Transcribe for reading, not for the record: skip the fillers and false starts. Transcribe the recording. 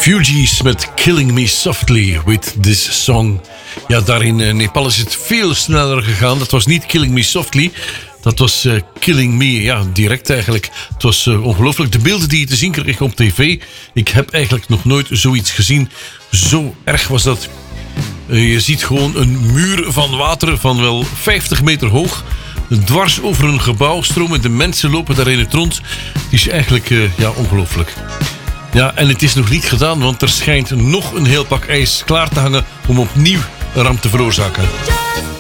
Fugees met Killing Me Softly with this song. Ja, daar in Nepal is het veel sneller gegaan. Dat was niet Killing Me Softly, dat was Killing Me. Ja, direct eigenlijk. Het was ongelooflijk. De beelden die je te zien kreeg op tv. Ik heb eigenlijk nog nooit zoiets gezien. Zo erg was dat. Je ziet gewoon een muur van water van wel 50 meter hoog. Dwars over een gebouw stromen. De mensen lopen daar in het rond. Het is eigenlijk ongelooflijk. Ja, en het is nog niet gedaan, want er schijnt nog een heel pak ijs klaar te hangen om opnieuw een ramp te veroorzaken.